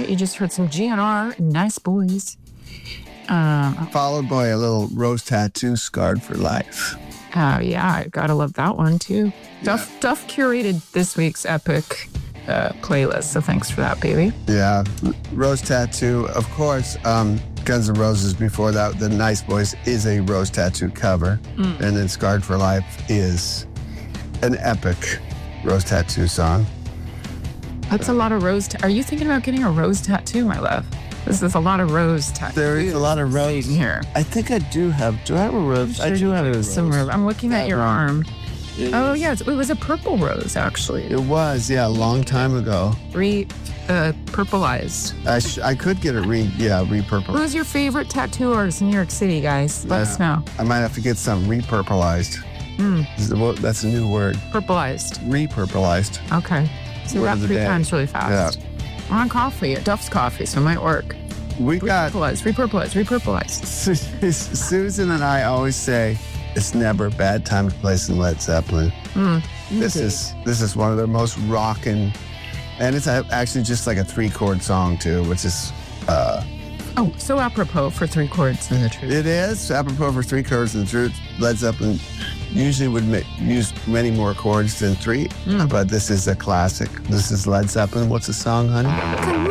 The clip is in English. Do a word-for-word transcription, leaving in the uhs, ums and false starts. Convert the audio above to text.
right, you just heard some G N R, Nice Boys. Um, Followed by a little Rose Tattoo, Scarred for Life. Oh, yeah, I gotta love that one, too. Yeah. Duff, Duff curated this week's epic uh, playlist, so thanks for that, baby. Yeah, Rose Tattoo, of course. Um, Guns N' Roses before that, the Nice Boys is a Rose Tattoo cover. Mm. And then Scarred for Life is an epic Rose Tattoo song. That's a lot of rose. Ta- Are you thinking about getting a rose tattoo, my love? This is a lot of rose tattoos. There is a lot of rose here. I think I do have. Do I have a rose? Sure I do have a rose. Some rose. I'm looking at your arm. It oh, yeah. It was a purple rose, actually. It was, yeah, a long time ago. Re, uh, purpleized. I sh- I could get it re, yeah, re-purple. Who's your favorite tattoo artist in New York City, guys? Let us know. I might have to get some re-purpleized. Mm. That's a new word. Purpleized. Re-purpleized. Okay. So we're up three times really fast. Yeah. We're on coffee, at Duff's Coffee, so it might work. We got... Repurpleized, repurpleized, repurpleized. Susan and I always say, it's never a bad time to play some Led Zeppelin. Mm, this indeed. is this is one of their most rockin', and it's actually just like a three-chord song too, which is uh, oh, so apropos for three chords in the truth. It is apropos for three chords in the truth. Led Zeppelin usually would ma- use many more chords than three, mm. but this is a classic. This is Led Zeppelin. What's the song, honey?